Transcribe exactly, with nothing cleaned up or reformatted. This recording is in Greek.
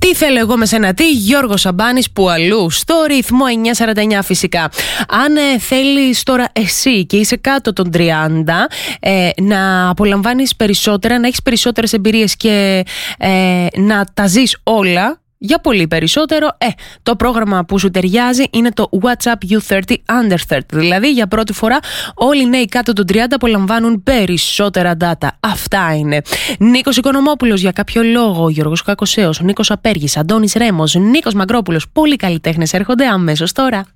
Τι θέλω εγώ με σένα, τι, Γιώργος Σαμπάνης, που αλλού, στο ρυθμό εννιακόσια σαράντα εννιά φυσικά. Αν ε, θέλεις τώρα εσύ και είσαι κάτω των τριάντα, ε, να απολαμβάνεις περισσότερα, να έχεις περισσότερες εμπειρίες και ε, να τα ζεις όλα για πολύ περισσότερο, ε, το πρόγραμμα που σου ταιριάζει είναι το WhatsApp γιου θέρτι Under θέρτι. Δηλαδή για πρώτη φορά όλοι οι νέοι κάτω των τριάντα απολαμβάνουν περισσότερα data. Αυτά είναι. Νίκος Οικονομόπουλος για κάποιο λόγο, Γιώργος Κακοσέος, Νίκος Απέργης, Αντώνης Ρέμος, Νίκος Μαγκρόπουλος. Πολλοί καλλιτέχνες έρχονται αμέσως τώρα.